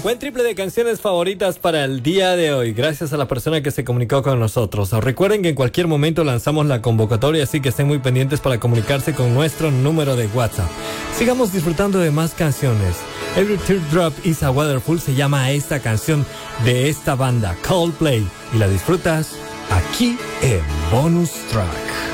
Buen triple de canciones favoritas para el día de hoy, gracias a la persona que se comunicó con nosotros. Recuerden que en cualquier momento lanzamos la convocatoria, así que estén muy pendientes para comunicarse con nuestro número de WhatsApp. Sigamos disfrutando de más canciones. Every Teardrop is a Waterfall se llama esta canción de esta banda, Coldplay, y la disfrutas aquí en Bonus Track.